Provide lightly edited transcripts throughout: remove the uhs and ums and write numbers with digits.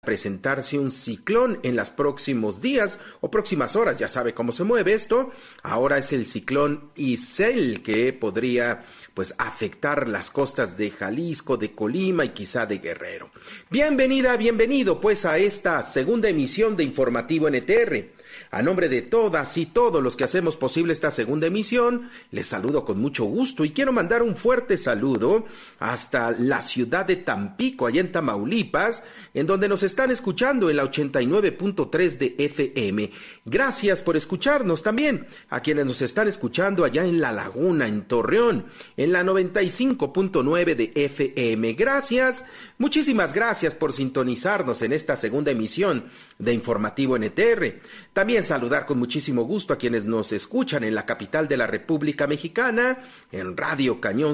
presentarse un ciclón en los próximos días o próximas horas. Ya sabe cómo se mueve esto. Ahora es el ciclón Isel, que podría afectar las costas de Jalisco, de Colima y quizá de Guerrero. Bienvenida, bienvenido a esta segunda emisión de Informativo NTR. A nombre de todas y todos los que hacemos posible esta segunda emisión, les saludo con mucho gusto y quiero mandar un fuerte saludo hasta la ciudad de Tampico, allá en Tamaulipas, en donde nos están escuchando en la 89.3 de FM. Gracias por escucharnos también a quienes nos están escuchando allá en La Laguna, en Torreón, en la 95.9 de FM. Gracias, muchísimas gracias por sintonizarnos en esta segunda emisión de Informativo NTR. También saludar con muchísimo gusto a quienes nos escuchan en la capital de la República Mexicana, en Radio Cañón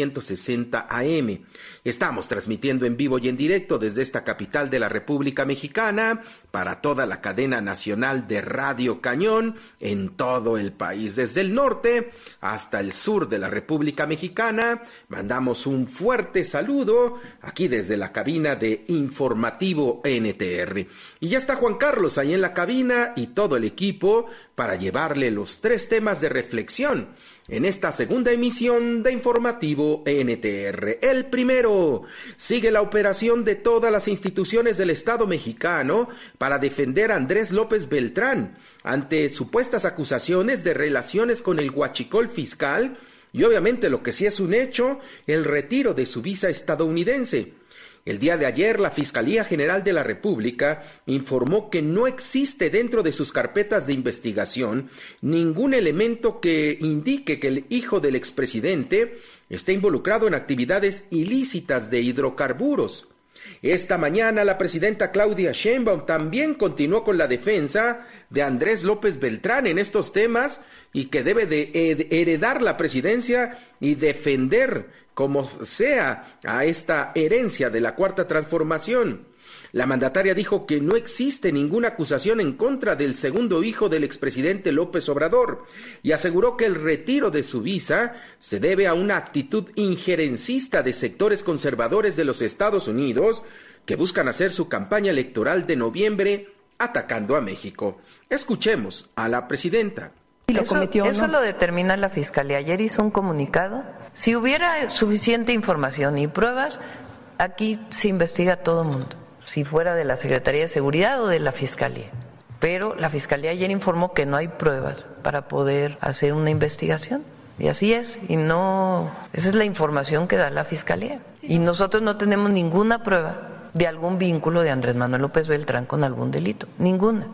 760 AM. Estamos transmitiendo en vivo y en directo desde esta capital de la República Mexicana para toda la cadena nacional de Radio Cañón en todo el país. Desde el norte hasta el sur de la República Mexicana, mandamos un fuerte saludo aquí desde la cabina de Informativo NTR. Y ya está Juan Carlos ahí en la cabina y todo el equipo para llevarle los 3 temas de reflexión en esta segunda emisión de Informativo NTR. El primero, sigue la operación de todas las instituciones del Estado mexicano para defender a Andrés López Beltrán ante supuestas acusaciones de relaciones con el huachicol fiscal y obviamente lo que sí es un hecho, el retiro de su visa estadounidense. El día de ayer, la Fiscalía General de la República informó que no existe dentro de sus carpetas de investigación ningún elemento que indique que el hijo del expresidente esté involucrado en actividades ilícitas de hidrocarburos. Esta mañana, la presidenta Claudia Sheinbaum también continuó con la defensa de Andrés López Beltrán en estos temas y que debe de heredar la presidencia y defender como sea a esta herencia de la Cuarta Transformación. La mandataria dijo que no existe ninguna acusación en contra del segundo hijo del expresidente López Obrador y aseguró que el retiro de su visa se debe a una actitud injerencista de sectores conservadores de los Estados Unidos que buscan hacer su campaña electoral de noviembre atacando a México. Escuchemos a la presidenta. Eso lo determina la Fiscalía. Ayer hizo un comunicado. Si hubiera suficiente información y pruebas, aquí se investiga a todo mundo, si fuera de la Secretaría de Seguridad o de la Fiscalía. Pero la Fiscalía ayer informó que no hay pruebas para poder hacer una investigación. Y así es, esa es la información que da la Fiscalía. Y nosotros no tenemos ninguna prueba de algún vínculo de Andrés Manuel López Beltrán con algún delito, ninguna.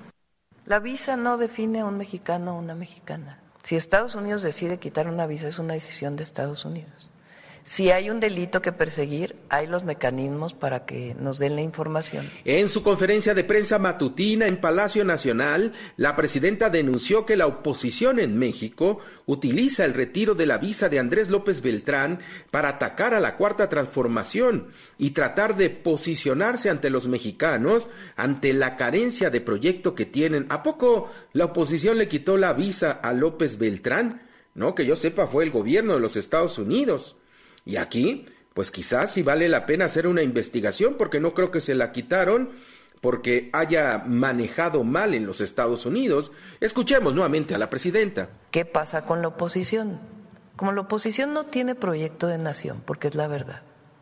La visa no define a un mexicano o una mexicana. Si Estados Unidos decide quitar una visa, es una decisión de Estados Unidos. Si hay un delito que perseguir, hay los mecanismos para que nos den la información. En su conferencia de prensa matutina en Palacio Nacional, la presidenta denunció que la oposición en México utiliza el retiro de la visa de Andrés López Beltrán para atacar a la Cuarta Transformación y tratar de posicionarse ante los mexicanos ante la carencia de proyecto que tienen. ¿A poco la oposición le quitó la visa a López Beltrán? No, que yo sepa, fue el gobierno de los Estados Unidos. Y aquí, quizás sí vale la pena hacer una investigación, porque no creo que se la quitaron porque haya manejado mal en los Estados Unidos. Escuchemos nuevamente a la presidenta. ¿Qué pasa con la oposición? Como la oposición no tiene proyecto de nación, porque es la verdad,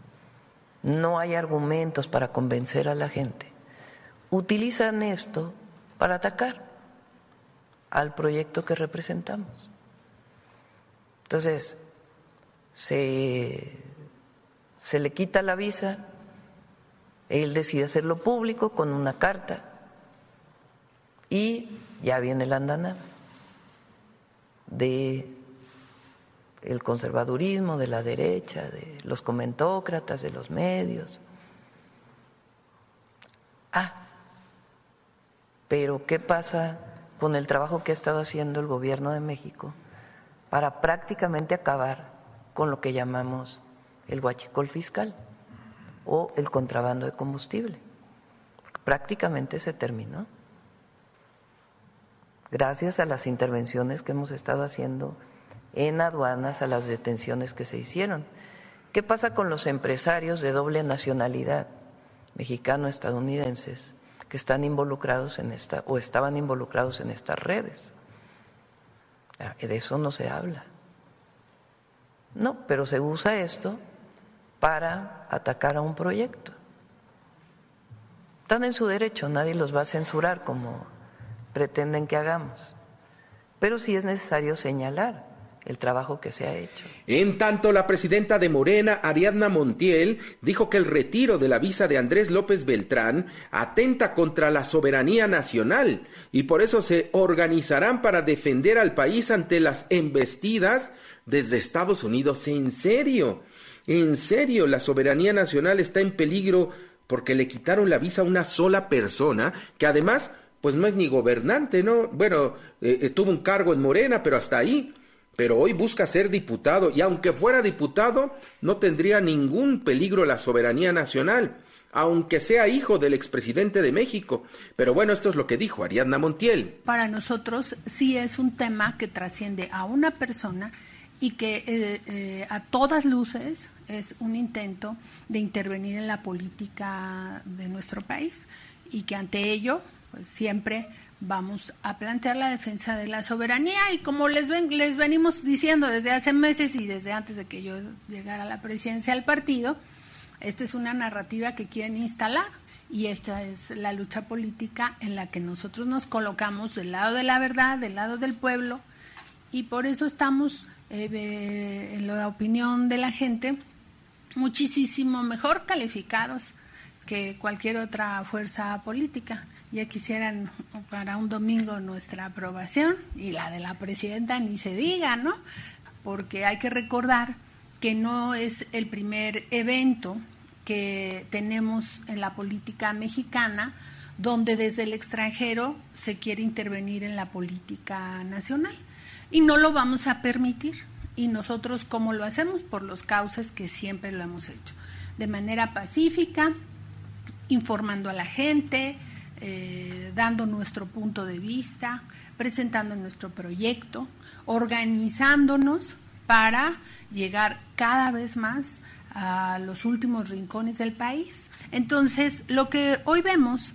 no hay argumentos para convencer a la gente, utilizan esto para atacar al proyecto que representamos. Entonces, se le quita la visa, él decide hacerlo público con una carta y ya viene la andanada de el conservadurismo, de la derecha, de los comentócratas, de los medios. Pero ¿qué pasa con el trabajo que ha estado haciendo el gobierno de México para prácticamente acabar con lo que llamamos el huachicol fiscal o el contrabando de combustible? Prácticamente se terminó, gracias a las intervenciones que hemos estado haciendo en aduanas, a las detenciones que se hicieron. ¿Qué pasa con los empresarios de doble nacionalidad mexicano-estadounidenses que están involucrados en esta o estaban involucrados en estas redes. De eso no se habla. No, pero se usa esto para atacar a un proyecto. Están en su derecho, nadie los va a censurar como pretenden que hagamos. Pero sí es necesario señalar el trabajo que se ha hecho. En tanto, la presidenta de Morena, Ariadna Montiel, dijo que el retiro de la visa de Andrés López Beltrán atenta contra la soberanía nacional y por eso se organizarán para defender al país ante las embestidas desde Estados Unidos. En serio, la soberanía nacional está en peligro porque le quitaron la visa a una sola persona que además pues no es ni gobernante, ¿no? Bueno, tuvo un cargo en Morena, pero hasta ahí. Pero hoy busca ser diputado y aunque fuera diputado no tendría ningún peligro la soberanía nacional, aunque sea hijo del expresidente de México. Pero bueno, esto es lo que dijo Ariadna Montiel. Para nosotros sí es un tema que trasciende a una persona y que a todas luces es un intento de intervenir en la política de nuestro país y que ante ello pues, siempre vamos a plantear la defensa de la soberanía y como les venimos diciendo desde hace meses y desde antes de que yo llegara a la presidencia del partido, esta es una narrativa que quieren instalar y esta es la lucha política en la que nosotros nos colocamos del lado de la verdad, del lado del pueblo y por eso estamos, en la opinión de la gente, muchísimo mejor calificados que cualquier otra fuerza política. Ya quisieran para un domingo nuestra aprobación y la de la presidenta ni se diga, ¿no? Porque hay que recordar que no es el primer evento que tenemos en la política mexicana donde desde el extranjero se quiere intervenir en la política nacional y no lo vamos a permitir. Y nosotros, ¿cómo lo hacemos? Por los cauces que siempre lo hemos hecho, de manera pacífica, informando a la gente, dando nuestro punto de vista, presentando nuestro proyecto, organizándonos para llegar cada vez más a los últimos rincones del país. Entonces, lo que hoy vemos,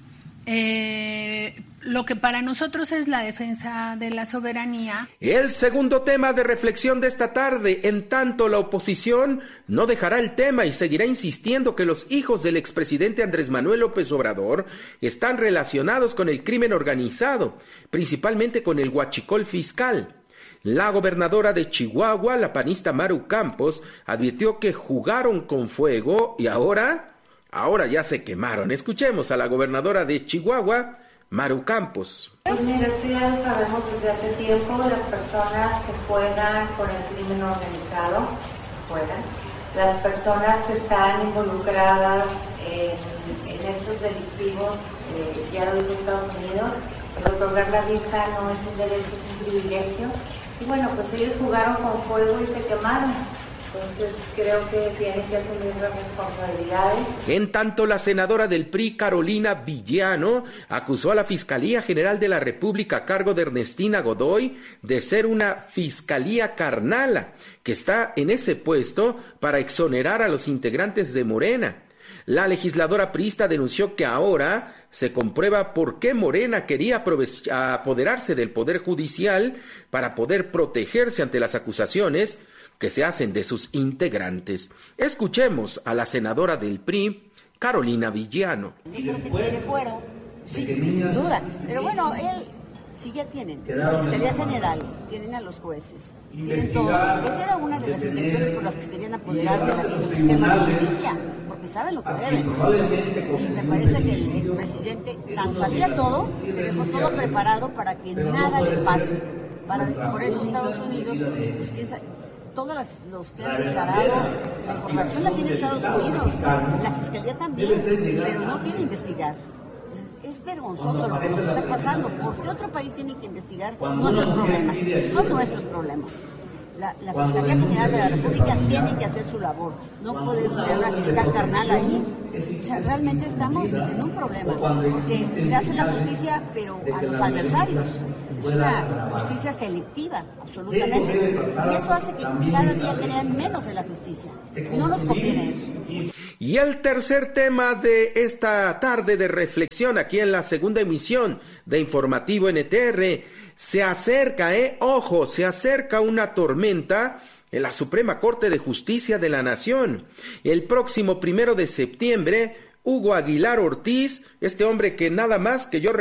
lo que para nosotros es la defensa de la soberanía. El segundo tema de reflexión de esta tarde, en tanto la oposición no dejará el tema y seguirá insistiendo que los hijos del expresidente Andrés Manuel López Obrador están relacionados con el crimen organizado, principalmente con el huachicol fiscal. La gobernadora de Chihuahua, la panista Maru Campos, advirtió que jugaron con fuego y ahora ya se quemaron. Escuchemos a la gobernadora de Chihuahua, Maru Campos. Pues mira, esto ya lo sabemos desde hace tiempo, las personas que juegan con el crimen organizado, las personas que están involucradas en hechos delictivos, ya lo dijo Estados Unidos, el otorgar la visa no es un derecho, es un privilegio. Y bueno, pues ellos jugaron con fuego y se quemaron. Entonces creo que tienen que asumir las responsabilidades. En tanto, la senadora del PRI, Carolina Villano, acusó a la Fiscalía General de la República a cargo de Ernestina Godoy de ser una fiscalía carnala, que está en ese puesto para exonerar a los integrantes de Morena. La legisladora priista denunció que ahora se comprueba por qué Morena quería apoderarse del Poder Judicial para poder protegerse ante las acusaciones que se hacen de sus integrantes. Escuchemos a la senadora del PRI, Carolina Villano. Y después, sí, sin duda. Pero bueno, él sí ya tienen la Fiscalía General, tienen a los jueces, tienen todo. Esa era una de las intenciones por las que querían apoderar del sistema de justicia, porque saben lo que deben. Y me parece que el expresidente tan sabía todo, que dejó todo preparado para que nada les pase. Por eso Estados Unidos, pues, piensa, todos los que han declarado, la información la tiene Estados Unidos, la Fiscalía también, pero no quiere investigar. Es vergonzoso lo que nos está pasando. ¿Por qué otro país tiene que investigar nuestros problemas? Son nuestros problemas. La Fiscalía General de la República tiene que hacer su labor. No podemos tener una fiscal carnal ahí. O sea, realmente estamos en un problema, porque se hace la justicia, pero a los adversarios. Es una justicia selectiva, absolutamente. Y eso hace que cada día crean menos en la justicia. No nos conviene eso. Y el tercer tema de esta tarde de reflexión aquí en la segunda emisión de Informativo NTR, se acerca, ojo, se acerca una tormenta en la Suprema Corte de Justicia de la Nación. El próximo 1 de septiembre, Hugo Aguilar Ortiz, este hombre que nada más que yo